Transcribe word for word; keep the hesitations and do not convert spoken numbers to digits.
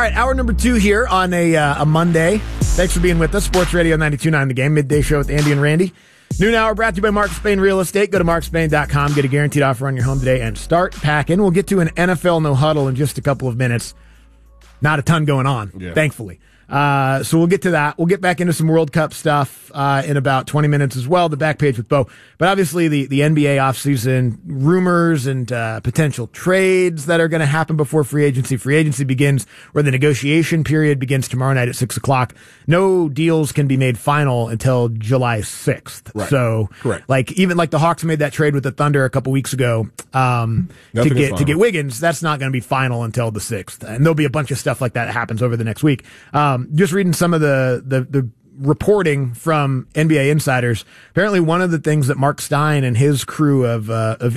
right, hour number two here on a uh, a Monday. Thanks for being with us. Sports Radio ninety-two point nine The Game, midday show with Andy and Randy. Noon hour brought to you by Mark Spain Real Estate. Go to mark spain dot com, get a guaranteed offer on your home today, and start packing. We'll get to an N F L no huddle in just a couple of minutes. Not a ton going on, yeah. thankfully. Uh, so we'll get to that. We'll get back into some World Cup stuff uh, in about twenty minutes as well, the back page with Bo. But obviously the, the N B A offseason rumors and uh, potential trades that are going to happen before free agency. Free agency begins, or the negotiation period begins tomorrow night at six o'clock. No deals can be made final until July sixth. Right. So, Correct. like, even like the Hawks made that trade with the Thunder a couple weeks ago um, to get to get Wiggins, that's not going to be final until the sixth. And there'll be a bunch of stuff like that that happens over the next week. Um, just reading some of the, the, the reporting from N B A insiders. Apparently one of the things that Mark Stein and his crew of, uh, of